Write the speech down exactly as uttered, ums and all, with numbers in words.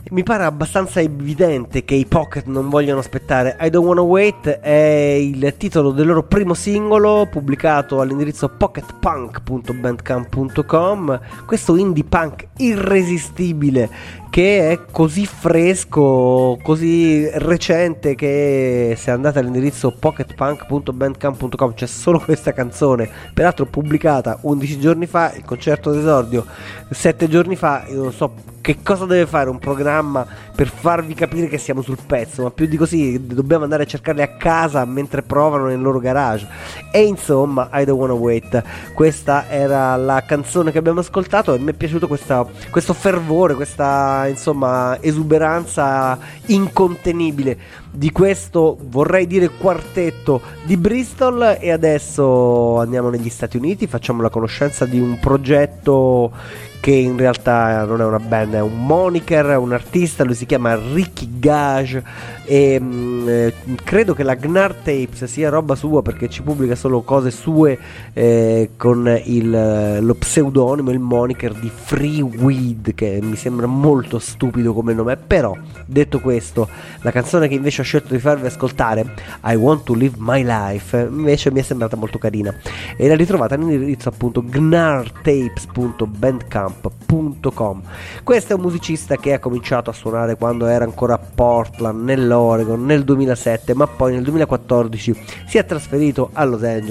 Mi pare abbastanza evidente che i Pocket non vogliono aspettare. I Don't Wanna Wait è il titolo del loro primo singolo pubblicato all'indirizzo pocket punk punto bandcamp punto com. Questo indie punk irresistibile che è così fresco, così recente, che se andate all'indirizzo pocket punk punto bandcamp punto com c'è solo questa canzone, peraltro pubblicata undici giorni fa, il concerto d'esordio sette giorni fa. Io non so che cosa deve fare un programma per farvi capire che siamo sul pezzo, ma più di così dobbiamo andare a cercarli a casa mentre provano nel loro garage. E insomma, I Don't Wanna Wait, questa era la canzone che abbiamo ascoltato e mi è piaciuto questa, questo fervore, questa insomma esuberanza incontenibile di questo, vorrei dire, quartetto di Bristol. E adesso andiamo negli Stati Uniti, facciamo la conoscenza di un progetto che in realtà non è una band, è un moniker, un artista. Lui si chiama Ricky Gage e mh, eh, credo che la Gnar Tapes sia roba sua, perché ci pubblica solo cose sue eh, con il, lo pseudonimo, il moniker di Free Weed, che mi sembra molto stupido come nome. Però detto questo, la canzone che invece ho scelto di farvi ascoltare, I Want to Live My Life, invece mi è sembrata molto carina e la ritrovate all'indirizzo appunto gnar tapes punto bandcamp punto com. Questo è un musicista che ha cominciato a suonare quando era ancora a Portland nell'Oregon nel duemilasette, ma poi nel duemilaquattordici si è trasferito a Los Angeles